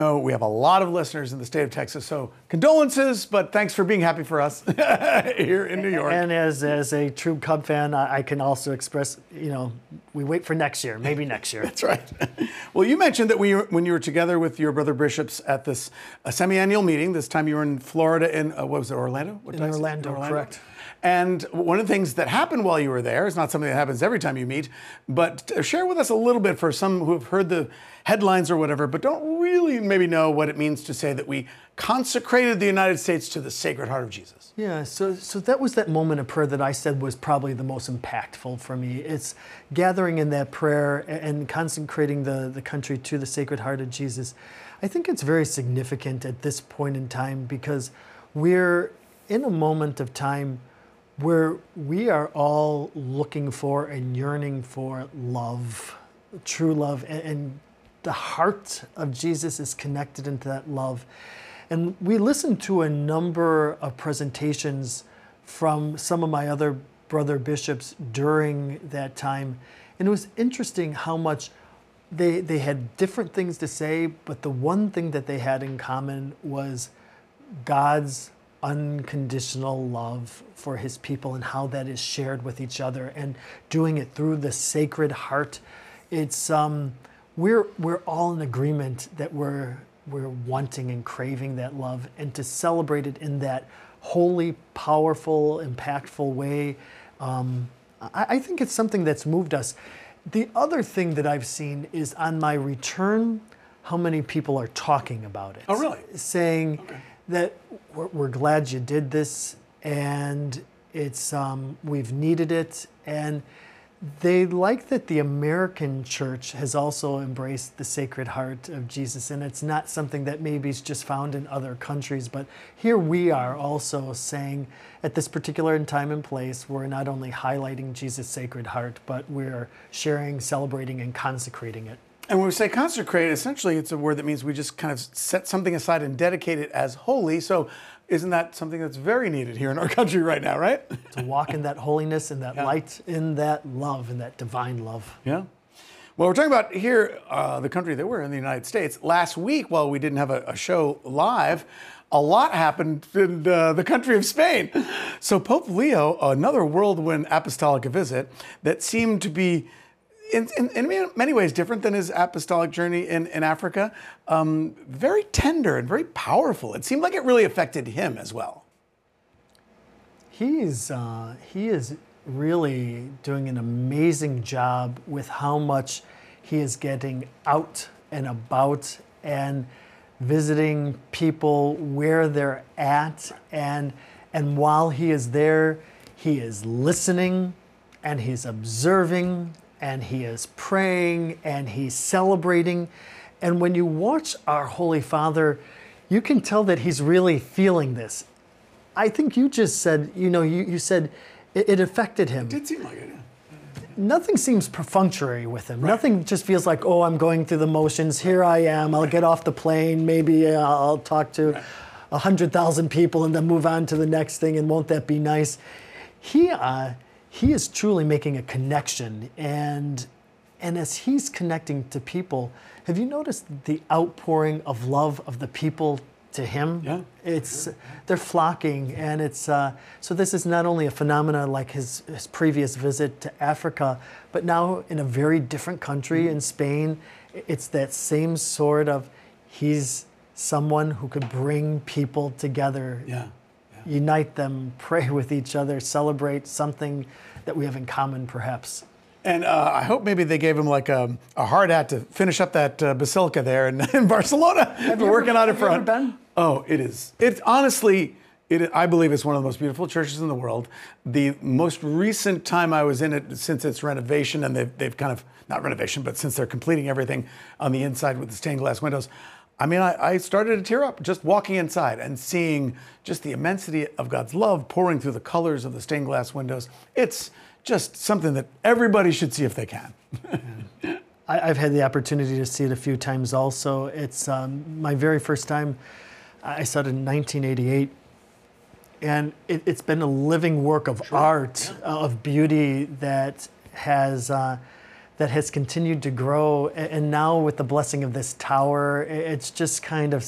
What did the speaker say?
Oh, we have a lot of listeners in the state of Texas, so condolences, but thanks for being happy for us here in New York. And as a true Cub fan, I can also express, we wait for next year, maybe next year. That's right. Well, you mentioned that when you were together with your brother bishops at this semi-annual meeting, this time you were in Florida in, what was it, Orlando? In Orlando, correct. And one of the things that happened while you were there is not something that happens every time you meet, but share with us a little bit for some who have heard the headlines or whatever, but don't really maybe know what it means to say that we consecrated the United States to the Sacred Heart of Jesus. Yeah, so that was that moment of prayer that I said was probably the most impactful for me. It's gathering in that prayer and consecrating the country to the Sacred Heart of Jesus. I think it's very significant at this point in time because we're in a moment of time where we are all looking for and yearning for love, true love, and the heart of Jesus is connected into that love. And we listened to a number of presentations from some of my other brother bishops during that time, and it was interesting how much they had different things to say, but the one thing that they had in common was God's unconditional love for his people and how that is shared with each other and doing it through the Sacred Heart. It's we're all in agreement that we're wanting and craving that love, and to celebrate it in that holy, powerful, impactful way. I think it's something that's moved us. The other thing that I've seen is on my return, how many people are talking about it. Oh, really? Saying that we're glad you did this, and it's we've needed it, and they like that the American church has also embraced the Sacred Heart of Jesus, and it's not something that maybe is just found in other countries, but here we are also saying at this particular time and place, we're not only highlighting Jesus' Sacred Heart, but we're sharing, celebrating, and consecrating it. And when we say consecrate, essentially it's a word that means we just kind of set something aside and dedicate it as holy. So isn't that something that's very needed here in our country right now, right? To walk in that holiness and that light, in that love, in that divine love. Yeah. Well, we're talking about here, the country that we're in, the United States. Last week, while we didn't have a show live, a lot happened in the country of Spain. So Pope Leo, another whirlwind apostolic visit that seemed to be in many ways different than his apostolic journey in Africa, very tender and very powerful. It seemed like it really affected him as well. He is really doing an amazing job with how much he is getting out and about and visiting people where they're at, and while he is there, he is listening and he's observing and he is praying and he's celebrating. And when you watch our Holy Father, you can tell that he's really feeling this. I think you just said, you said it affected him. It did seem like it, yeah. Nothing seems perfunctory with him. Right. Nothing just feels like, oh, I'm going through the motions. Here I am. I'll get off the plane. Maybe I'll talk to 100,000 people and then move on to the next thing. And won't that be nice? He is truly making a connection. And as he's connecting to people, have you noticed the outpouring of love of the people to him? Yeah. They're flocking, and it's so this is not only a phenomenon like his previous visit to Africa, but now in a very different country in Spain. It's that same sort of, he's someone who could bring people together, unite them, pray with each other, celebrate something that we have in common perhaps. And I hope maybe they gave him like a hard hat to finish up that basilica there in Barcelona. Have you working out in front. Have you ever been? Oh, it is. It's honestly, I believe it's one of the most beautiful churches in the world. The most recent time I was in it since its renovation, and they've kind of, not renovation, but since they're completing everything on the inside with the stained glass windows, I mean, I started to tear up just walking inside and seeing just the immensity of God's love pouring through the colors of the stained glass windows. It's just something that everybody should see if they can. I've had the opportunity to see it a few times also. It's my very first time. I saw it in 1988. And it's been a living work of art, of beauty that has that has continued to grow. And now with the blessing of this tower, it's just kind of